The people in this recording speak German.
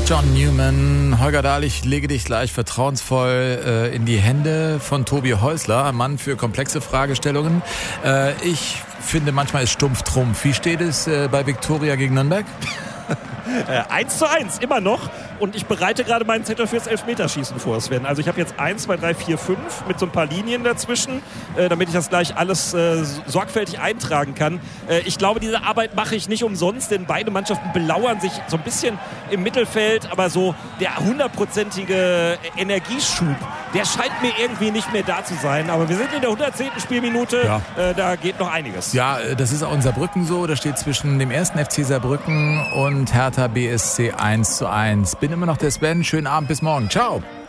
John Newman. Holger Dahl, ich lege dich gleich vertrauensvoll in die Hände von Tobi Häusler, ein Mann für komplexe Fragestellungen. Ich finde, manchmal ist Stumpf Trumpf. Wie steht es bei Viktoria gegen Nürnberg? 1:1, immer noch. Und ich bereite gerade meinen Zettel fürs Elfmeterschießen vor, Sven. Also ich habe jetzt 1, 2, 3, 4, 5 mit so ein paar Linien dazwischen, damit ich das gleich alles sorgfältig eintragen kann. Ich glaube, diese Arbeit mache ich nicht umsonst, denn beide Mannschaften belauern sich so ein bisschen im Mittelfeld. Aber so der 100%ige Energieschub, der scheint mir irgendwie nicht mehr da zu sein. Aber wir sind in der 110. Spielminute, ja. Da geht noch einiges. Ja, das ist auch in Saarbrücken so. Da steht zwischen dem 1. FC Saarbrücken und Hertha BSC 1:1. Bin immer noch der Sven. Schönen Abend, bis morgen. Ciao.